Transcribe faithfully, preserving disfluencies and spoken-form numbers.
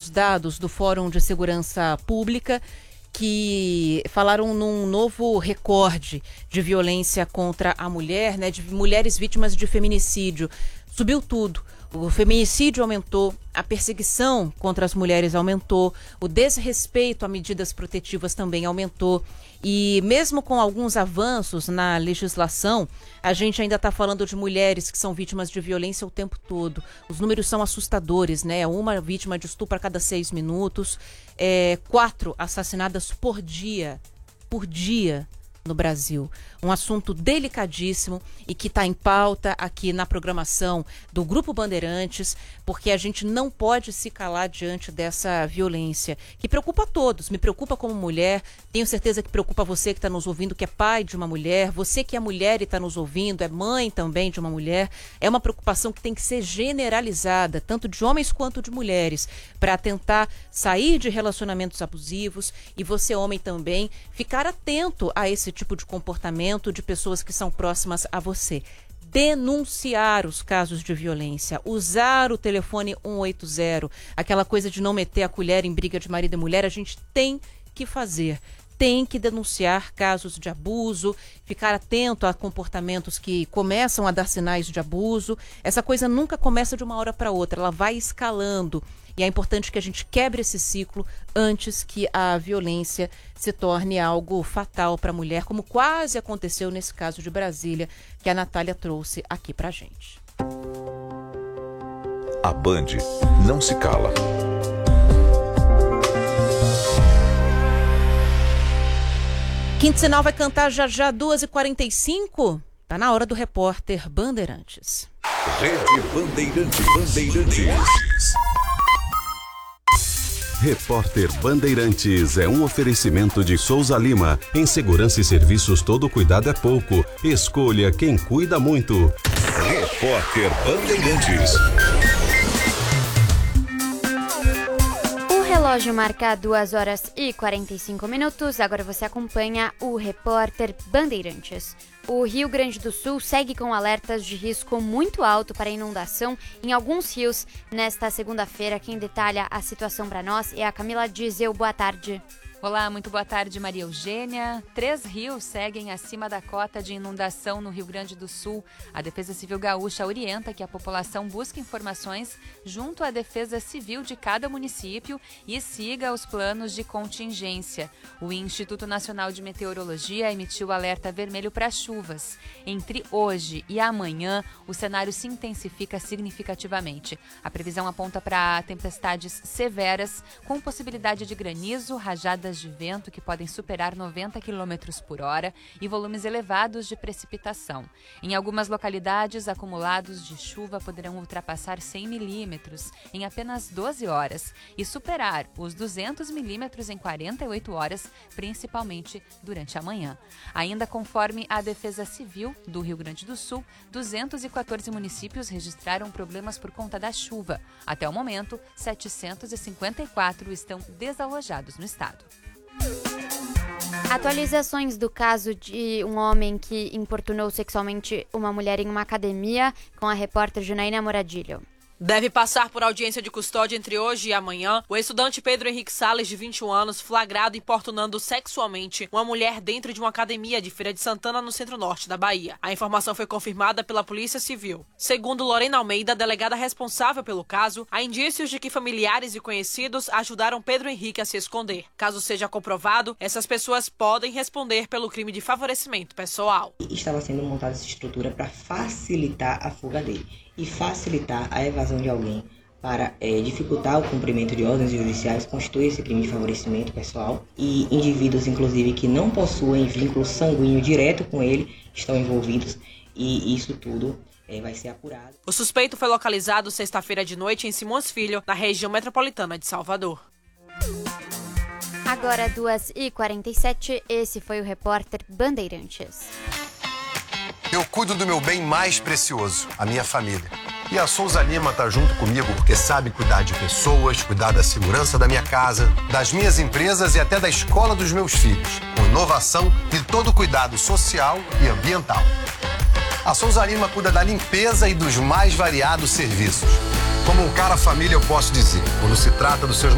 os dados do Fórum de Segurança Pública, que falaram num novo recorde de violência contra a mulher, né, de mulheres vítimas de feminicídio. Subiu tudo. O feminicídio aumentou, a perseguição contra as mulheres aumentou, o desrespeito a medidas protetivas também aumentou. E mesmo com alguns avanços na legislação, a gente ainda está falando de mulheres que são vítimas de violência o tempo todo. Os números são assustadores, né? Uma vítima de estupro a cada seis minutos, é, quatro assassinadas por dia, por dia. No Brasil. Um assunto delicadíssimo e que está em pauta aqui na programação do Grupo Bandeirantes, porque a gente não pode se calar diante dessa violência, que preocupa a todos. Me preocupa como mulher, tenho certeza que preocupa você que está nos ouvindo, que é pai de uma mulher, você que é mulher e está nos ouvindo, é mãe também de uma mulher. É uma preocupação que tem que ser generalizada, tanto de homens quanto de mulheres, para tentar sair de relacionamentos abusivos e você, homem, também, ficar atento a esse tipo de comportamento de pessoas que são próximas a você. Denunciar os casos de violência, usar o telefone um oito zero, aquela coisa de não meter a colher em briga de marido e mulher, a gente tem que fazer. Tem que denunciar casos de abuso, ficar atento a comportamentos que começam a dar sinais de abuso. Essa coisa nunca começa de uma hora para outra, ela vai escalando. E é importante que a gente quebre esse ciclo antes que a violência se torne algo fatal para a mulher, como quase aconteceu nesse caso de Brasília, que a Natália trouxe aqui pra gente. A Band não se cala. Quinto Sinal vai cantar já já duas e quarenta e cinco. Tá na hora do repórter Bandeirantes. Rede Bandeirantes. Bandeirantes. Repórter Bandeirantes é um oferecimento de Souza Lima. Em segurança e serviços, todo cuidado é pouco. Escolha quem cuida muito. Repórter Bandeirantes. O relógio marca duas horas e quarenta e cinco minutos. Agora você acompanha o Repórter Bandeirantes. O Rio Grande do Sul segue com alertas de risco muito alto para inundação em alguns rios nesta segunda-feira. Quem detalha a situação para nós é a Camila Diesel. Boa tarde. Olá, muito boa tarde, Maria Eugênia. Três rios seguem acima da cota de inundação no Rio Grande do Sul. A Defesa Civil Gaúcha orienta que a população busque informações junto à Defesa Civil de cada município e siga os planos de contingência. O Instituto Nacional de Meteorologia emitiu alerta vermelho para chuvas. Entre hoje e amanhã, o cenário se intensifica significativamente. A previsão aponta para tempestades severas, com possibilidade de granizo, rajadas de vento que podem superar noventa quilômetros por hora e volumes elevados de precipitação. Em algumas localidades, acumulados de chuva poderão ultrapassar cem milímetros em apenas doze horas e superar os duzentos milímetros em quarenta e oito horas, principalmente durante a manhã. Ainda conforme a Defesa Civil do Rio Grande do Sul, duzentos e quatorze municípios registraram problemas por conta da chuva. Até o momento, setecentos e cinquenta e quatro estão desalojados no estado. Atualizações do caso de um homem que importunou sexualmente uma mulher em uma academia com a repórter Janaína Moradilho. Deve passar por audiência de custódia entre hoje e amanhã o estudante Pedro Henrique Salles, de vinte e um anos, flagrado importunando sexualmente uma mulher dentro de uma academia de Feira de Santana, no centro-norte da Bahia. A informação foi confirmada pela Polícia Civil. Segundo Lorena Almeida, delegada responsável pelo caso, há indícios de que familiares e conhecidos ajudaram Pedro Henrique a se esconder. Caso seja comprovado, essas pessoas podem responder pelo crime de favorecimento pessoal. Estava sendo montada essa estrutura para facilitar a fuga dele e facilitar a evasão de alguém para é, dificultar o cumprimento de ordens judiciais, constitui esse crime de favorecimento pessoal, e indivíduos, inclusive, que não possuem vínculo sanguíneo direto com ele estão envolvidos, e isso tudo é, vai ser apurado. O suspeito foi localizado sexta-feira de noite em Simões Filho, na região metropolitana de Salvador. Agora duas e quarenta e sete, esse foi o Repórter Bandeirantes. Eu cuido do meu bem mais precioso, a minha família. E a Souza Lima tá junto comigo porque sabe cuidar de pessoas, cuidar da segurança da minha casa, das minhas empresas e até da escola dos meus filhos, com inovação e todo cuidado social e ambiental. A Souza Lima cuida da limpeza e dos mais variados serviços. Como um cara família, eu posso dizer, quando se trata dos seus